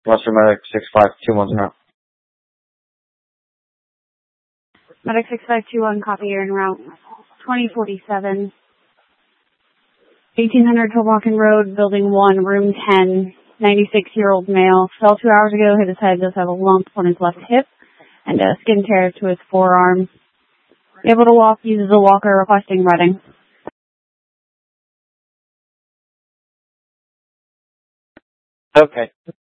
Western Medic 65210. Medic 6521, copy, you're en route. 2047. 1800 Hoboken Road, Building 1, Room 10. 96-year-old male. Fell 2 hours ago, hit his head, does have a lump on his left hip, and a skin tear to his forearm. Able to walk, uses a walker, requesting Reading. Okay.